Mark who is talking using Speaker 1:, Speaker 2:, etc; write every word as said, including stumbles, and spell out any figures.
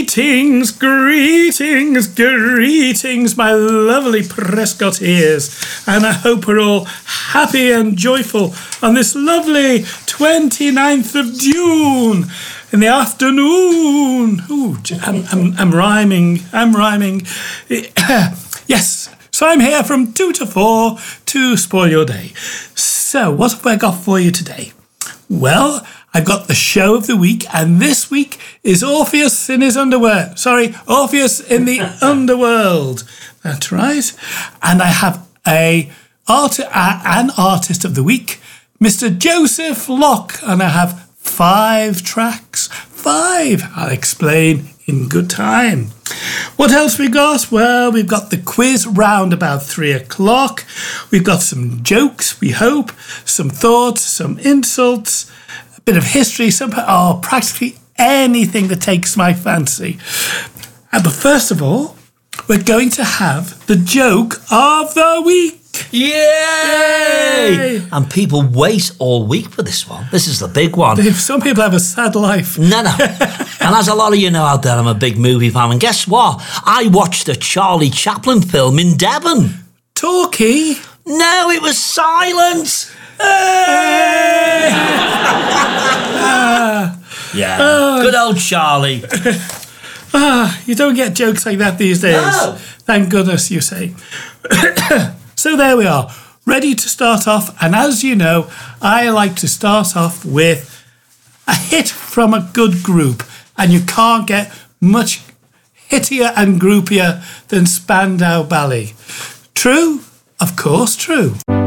Speaker 1: Greetings, greetings, greetings, my lovely Prescottiers. And I hope we're all happy and joyful on this lovely twenty-ninth of June in the afternoon. Ooh, I'm, I'm, I'm rhyming, I'm rhyming. Yes, so I'm here from two to four to spoil your day. So what have I got for you today? Well, I've got the show of the week, and this week is Orpheus in his underwear. Sorry, Orpheus in the underworld. That's right. And I have a art, uh, an artist of the week, Mister Joseph Locke, and I have five tracks. Five. I'll explain in good time. What else we got? Well, we've got the quiz round about three o'clock. We've got some jokes, we hope, some thoughts, some insults, a bit of history, some, oh, practically anything that takes my fancy. Uh, but first of all, we're going to have the joke of the week.
Speaker 2: Yay! Yay! And people wait all week for this one. This is the big one.
Speaker 1: Some people have a sad life.
Speaker 2: No, no. And as a lot of you know out there, I'm a big movie fan. And guess what? I watched a Charlie Chaplin film in Devon.
Speaker 1: Talkie?
Speaker 2: No, it was silent.
Speaker 1: Hey!
Speaker 2: Yeah. Uh, Good old Charlie.
Speaker 1: Ah, you don't get jokes like that these days.
Speaker 2: No.
Speaker 1: Thank goodness, you say. So there we are, ready to start off. And as you know, I like to start off with a hit from a good group. And you can't get much hittier and groupier than Spandau Ballet. True? Of course, true.